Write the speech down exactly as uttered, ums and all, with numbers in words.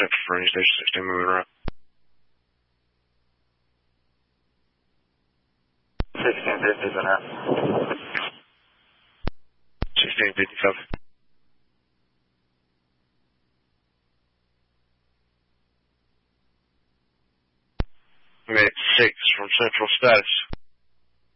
Central for Union Station sixteen moving around. sixteen fifty is an out. sixteen fifty, copy. Minute six from Central status.